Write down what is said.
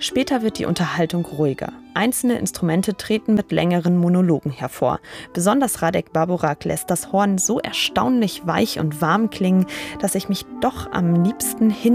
Später wird die Unterhaltung ruhiger. Einzelne Instrumente treten mit längeren Monologen hervor. Besonders Radek Báborák lässt das Horn so erstaunlich weich und warm klingen, dass ich mich doch am liebsten